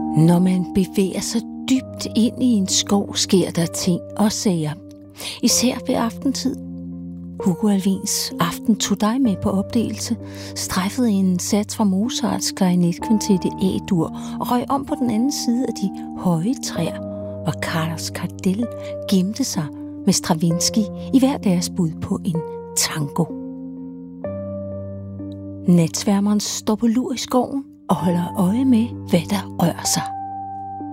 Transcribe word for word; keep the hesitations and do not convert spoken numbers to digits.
Når man bevæger sig dybt ind i en skov, sker der ting og sager. Især ved aftentid. Hugo Alvins Aften tog dig med på opdagelse, strejfede en sats fra Mozarts klarinetkvintet i A-dur og røg om på den anden side af de høje træer, hvor Carlos Gardel gemte sig med Stravinsky i hver deres bud på en tango. Natsværmeren står på lur i skoven og holder øje med, hvad der rører sig.